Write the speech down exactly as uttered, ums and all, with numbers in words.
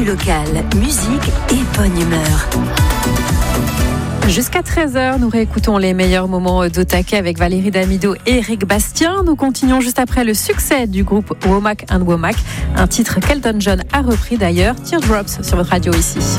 Actu locale, musique et bonne humeur. Jusqu'à treize heures, nous réécoutons les meilleurs moments d'Au Taquet avec Valérie Damido et Eric Bastien. Nous continuons juste après le succès du groupe Womack and Womack, un titre qu'Elton John a repris d'ailleurs, Teardrops sur votre radio ici.